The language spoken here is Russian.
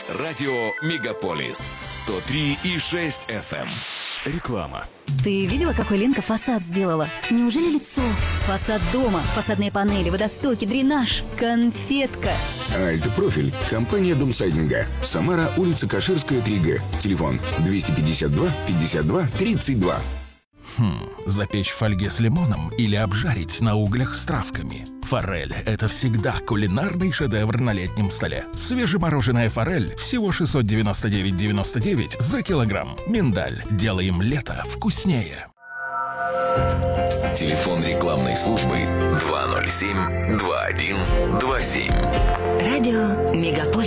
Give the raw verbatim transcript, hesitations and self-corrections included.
Радио Мегаполис сто три и шесть эф эм. Реклама. Ты видела, какой Ленка фасад сделала? Неужели лицо? Фасад дома, фасадные панели, водостоки, дренаж, конфетка. Альтопрофиль. Компания Домсайдинга. Самара, улица Каширская, три Г. Телефон двести пятьдесят два пятьдесят два тридцать два. Хм, запечь в фольге с лимоном или обжарить на углях с травками. Форель – это всегда кулинарный шедевр на летнем столе. Свежемороженая форель – всего шестьсот девяносто девять девяносто девять за килограмм. Миндаль. Делаем лето вкуснее. Телефон рекламной службы два ноль семь два один два семь. Радио Мегаполис.